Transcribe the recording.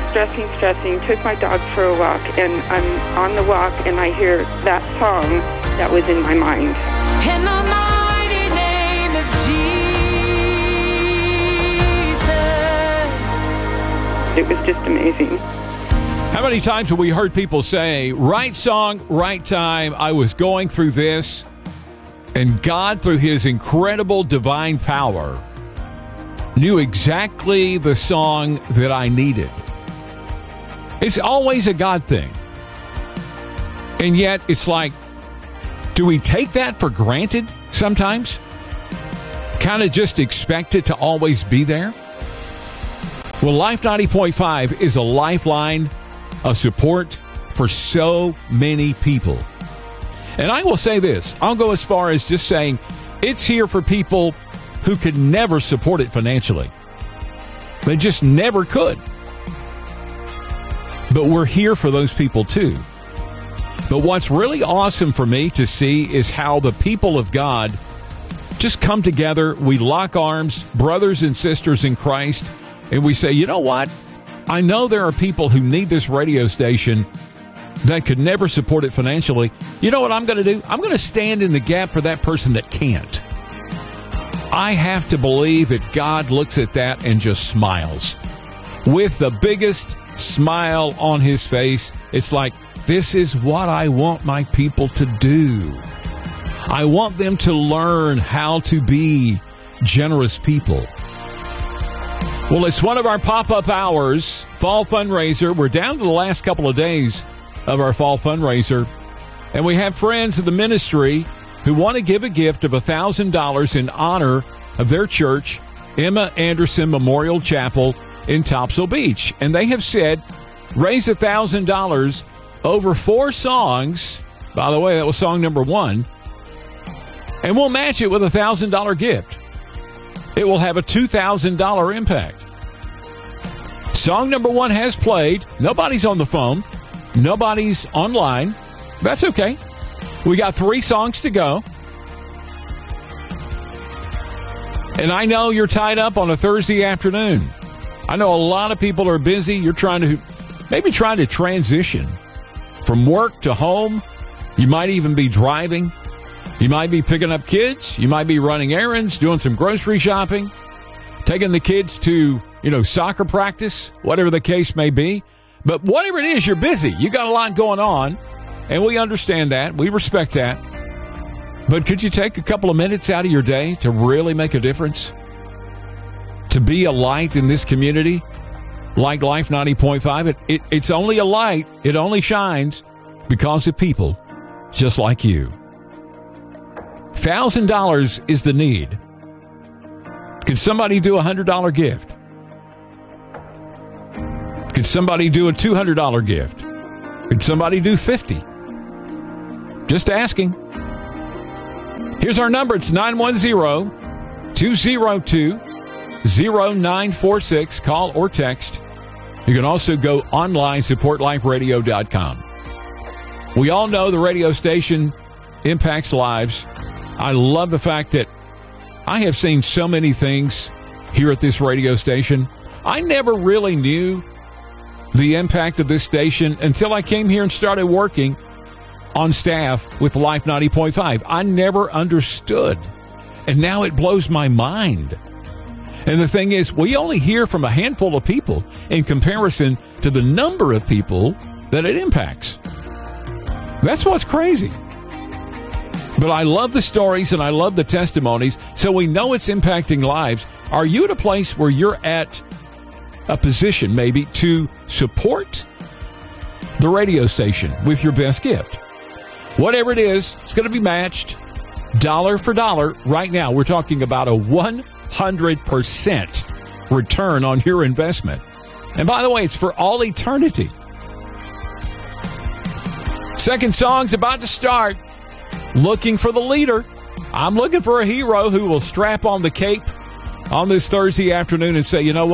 stressing, took my dog for a walk, and I'm on the walk, and I hear that song that was in my mind. In the mighty name of Jesus. It was just amazing. How many times have we heard people say, right song, right time, I was going through this, and God, through his incredible divine power, knew exactly the song that I needed. It's always a God thing. And yet, it's like, do we take that for granted sometimes? Kind of just expect it to always be there? Well, Life 90.5 is a lifeline, a support for so many people. And I will say this, I'll go as far as just saying it's here for people who could never support it financially. They just never could. But we're here for those people too. But what's really awesome for me to see is how the people of God just come together. We lock arms, brothers and sisters in Christ, and we say, you know what? I know there are people who need this radio station that could never support it financially. You know what I'm going to do? I'm going to stand in the gap for that person that can't. I have to believe that God looks at that and just smiles. With the biggest smile on his face, it's like, this is what I want my people to do. I want them to learn how to be generous people. Well, it's one of our pop-up hours, fall fundraiser. We're down to the last couple of days of our fall fundraiser, and we have friends of the ministry who want to give a gift of $1,000 in honor of their church, Emma Anderson Memorial Chapel in Topsail Beach. And they have said, raise $1,000 over 4 songs. By the way, that was song number 1. And we'll match it with a $1,000 gift. It will have a $2,000 impact. Song number 1 has played. Nobody's on the phone. Nobody's online. That's okay. We got 3 songs to go. And I know you're tied up on a Thursday afternoon. I know a lot of people are busy. You're trying to transition from work to home. You might even be driving. You might be picking up kids. You might be running errands, doing some grocery shopping, taking the kids to, soccer practice, whatever the case may be. But whatever it is, you're busy. You got a lot going on, and we understand that. We respect that. But could you take a couple of minutes out of your day to really make a difference? To be a light in this community, like Life 90.5? It's only a light. It only shines because of people just like you. $1,000 is the need. Could somebody do a $100 gift? Could somebody do a $200 gift? Could somebody do $50? Just asking. Here's our number. It's 910-202-0946. Call or text. You can also go online, supportliferadio.com. We all know the radio station impacts lives. I love the fact that I have seen so many things here at this radio station. I never really knew the impact of this station until I came here and started working on staff with Life 90.5. I never understood. And now it blows my mind. And the thing is, we only hear from a handful of people in comparison to the number of people that it impacts. That's what's crazy. But I love the stories and I love the testimonies, so we know it's impacting lives. Are you at a place where you're at a position maybe to support the radio station with your best gift? Whatever it is, it's going to be matched dollar for dollar. Right now, we're talking about a 100% return on your investment. And by the way, it's for all eternity. Second song's about to start. Looking for the leader. I'm looking for a hero who will strap on the cape on this Thursday afternoon and say, you know what?